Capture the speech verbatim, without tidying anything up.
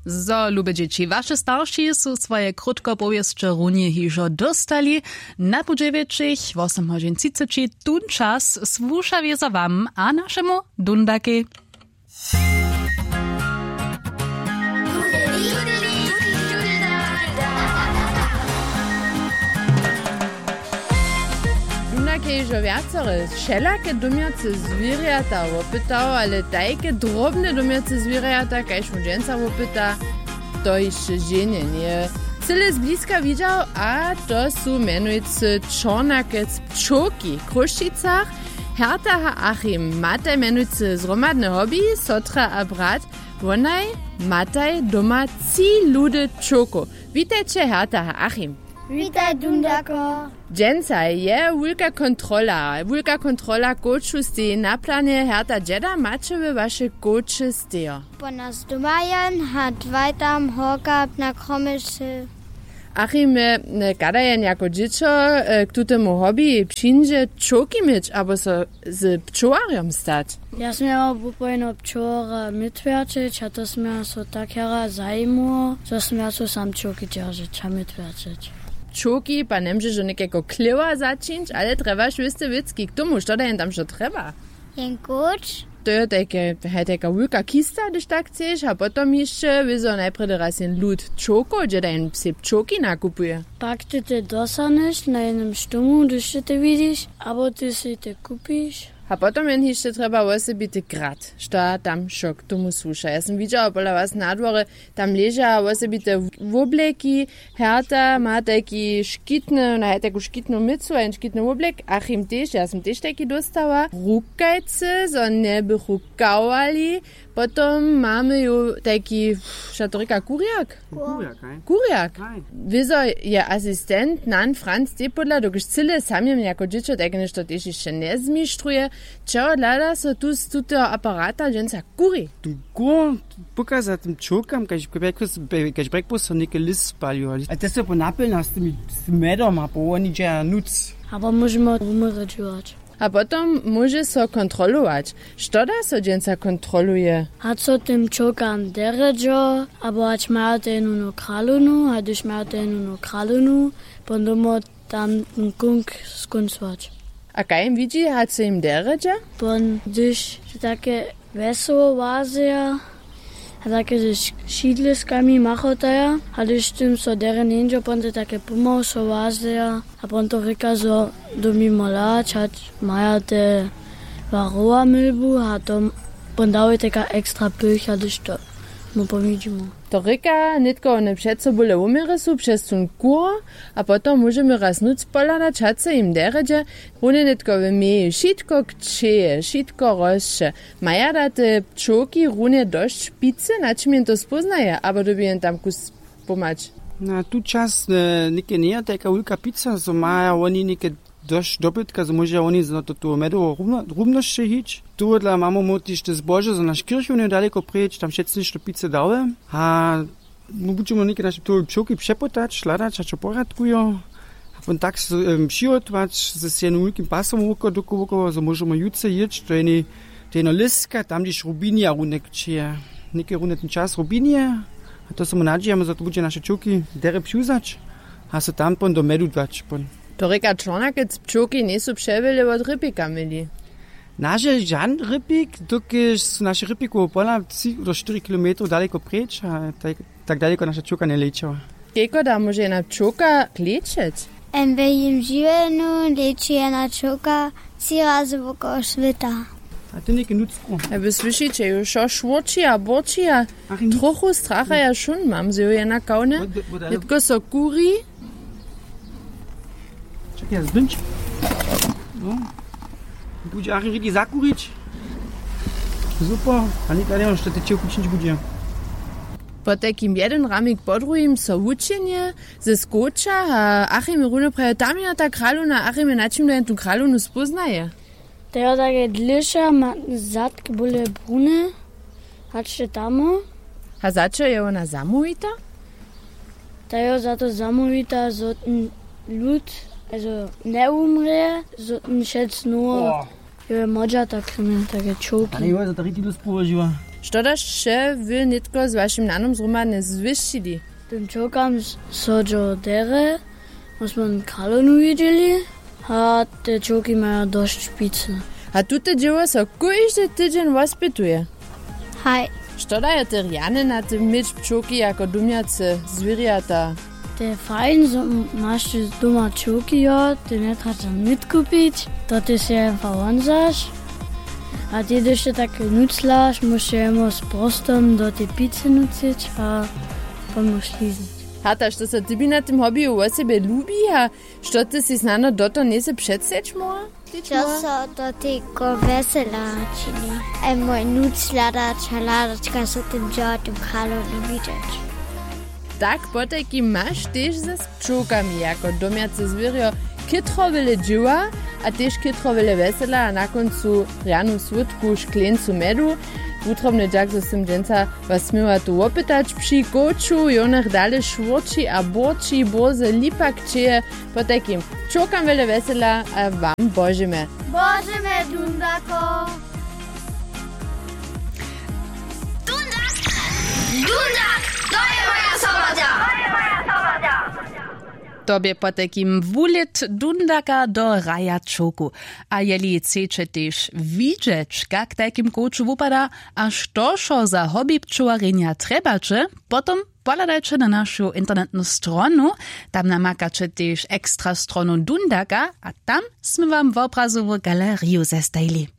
Zo, lube dzieci, wasze starsi są swoje krótkopowieści runie hižo dostali. Na podziewieczych, osiem godzin trzydzieści, tun czas słuchawie za wam, a naszemu Dundaki. Dundaki hižo viacore všelaké domiace zwierzęta opytał, ale takie drobne domiace zwierzęta, kaž mu dženca opyta, to jeszcze żenie nie. Cyle z bliska widział, a to są mianujcy czornakec pčołki w Kruščicach. Herta a Achim mataj mianujcy zromadne hobby, sotra a brat, wonaj mataj doma ci ludy pčołku. Witajcie Herta a Achim. Witaj Dundako. Dženca je wulka kontrola. Wulka kontrola koču steje na planie. Herta džeda mače ve vaše koče stejo. Po nas domajan hat weiter horka na kromische. Achim, kadajen jako dziecko k tutemu hobby przyjdzie pčołki mieć, albo so z pčołariom stać. Ja smiałam bupojno pčołara mitwierczyć, a to smiałam so tak hera zajmu, że smiałam so sam pčołki dzierżyć, a mitwierczyć. Pčołki pa nemže že nekako kliwa začić, ale trebaš viste witzki k tomu, što da jen tam što treba. Jen koč? To je takie, hej, taka wulka kista, když tak chceš, a potom jeszcze wyzo najpredy raz jen lud pčołko, gdzie da jen psi pčołki nakupuje. Pak ty ty dosaneš na jednym štumu, když ty ty widzisz, albo ty si ty kupisz. A potom jen jeszcze treba osobity grad, što tam šok tomu sluša. Ja sam widziała pola was na dvore, tam leža osobite wobleki, Herta ma taki škitny, na taku škitnu micu, ein škitny woblek, Achim tež, ja sam tež taki dostała. Rukajce, so ne by rukawali, potom mamy ju taki, šatorika, kuriak? Kuriak, aj? Kuriak. Aj. Wizo je asistent Nan Franz Depodla, dokiž cyle samim jako dziecko, tak nešto tež jeszcze ne zmištruje. Čeo dlada so tu z tutého aparáta dženca kuri? Tu kur, pokazat tym pčołkam, kaž breakfast so neke list spalju. A te se ponapilna s tymi medom, a po oni džeja nuc. Aber możemy umywać. A potom może so kontrolować. Što da so dženca kontroluje? A co tym pčołkam deređo, abo ać maja tenu no kralunu, a když maja tenu no kralunu, potom tam kunk skunswać. A kaj im widzi, hat se im deređa? Bon, když takie wesoło łazia, a takie ze šidliskami machotaja, a když tym so deren injo, pon te takie pomał so łazia, a pon to ryka so domi molać, hat maja te varroa milbu, a to pon dały taka ekstra pycha, když to mu powidzimy. To ryka, nitko one před sobole umire su przez tun kur, a potom możemy raz nuc poladać, hat se im deređa, one nitko wymeju šitko kčeje, šitko rošče. Maja da te pčołki rune dość špice, na čim jen to spoznaje, abo dobi jen tam kus pomać. Na tu čas e, neke nije taka ulka pizza, so maja oni neke dość dobytka, so może oni za to tu medowo rumnošće hić. Tu dla mamo motiš te zbože, za naš kirchu nedaleko priječ, tam všetci nešto pice dale. A no budemo neke naše tu pčołki přepotać, šladać, a čo poradkujo. A pon tak so um, přihotovať, se s jednym ulkim pasom oko doko oko, so možemo juce jič, to je jedno listka, tam když rubinia runek čije. Neke rune ten čas rubinie, a to samo nadžijeme, za to bude naše pčołki dere pšuzač, a so tam pon do medu dvač pon. To ryka čornakec pčołki nisu převele od rypika mili. Naše žan rypik, dokiž su naše rypiku pola tri do štyri kilometrów daleko preč, a tak, tak daleko naša pčołka ne lečeva. Keko da može jedna pčołka klečeć? En ve jim živenu leči jedna čoka tri razy okolo sveta. A ty neke nucku. A wy słyszycie już šo švorčija, borčija, trochu stracha ja šun mam, z jo jedna kaune. Nitko so kuri. Czekaj, zdąć. No. Bude Achim ridi zakurić. Super. A nie kladem, że te cię kuczyć bude. Po takim jeden ramik po drugim so učenje ze skoča, a Achim je rune praje, tam je ta kraluna, Achim je na čim da je tu kralunu spoznaje. To je takie dlisza, ma zadki bole brune, hačte tamo. A zače je ona zamovita? To je zato zamovita, so lud, also ne umre, so šec nur, je možda tak, takie czołki. Ale jo, za to ridi luz położyła. Što daš še wy nitko z waszym nanom zrumadne zwyšili? Tym czokam sodzio dere, musimy kalonu widzieli, a te czoki mają dość szpice. A tute dzieło so kujdy tydzień waspytuje. Hej. Što daje te rjany na tym mieć pčoki jako dumjace zwierzęta? Te fajn, so masz doma czoki, ja, ty nie trzeba nic kupić, to ty się verwanzasz. A ty jeszcze tak nuclasz, musisz jemu z prostom do tej pizzy nucić, a pomóż liznąć. Hata, što se tybi na tym hobiju o sebe lubi, a što ty si znano do to nie se předseć moa? To so to tylko vesela čini. E moj nucladač, haladačka so tym działa, tym kalonu widzieć. Tak, potajki masz też ze pčokami jako domjace zwierio kytrowele dzieła, a też kytrowele wesela, a na końcu rjanu słodku szklencu medu. Utrobny dziak z tym dżęca was myła tu opytać przy koczu, jonach dalej szworci a borci, boze lipak čeje, po takim pčokam wele wesela, a wam bożymy. Bożymy, Dundako! Dundak! Dundak! To je moja sobota! To je moja sobota! Tobie po takim wulet Dundaka do raja czoku. A jeli chcecie też widzieć, jak takim koczu wypada, a što za hobby pčowarynia trebacze, potom poladajcie na naszą internetną stronę, tam namakacie też ekstra stronu Dundaka, a tam sme wam w obrazową galerię zestajili.